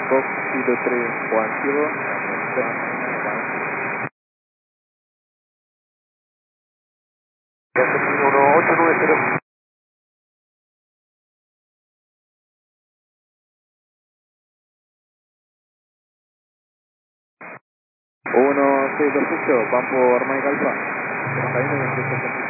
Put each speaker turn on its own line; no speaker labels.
Fox Kilo 310.
1890.
1, sí, perfecto, van por Mike Alfa.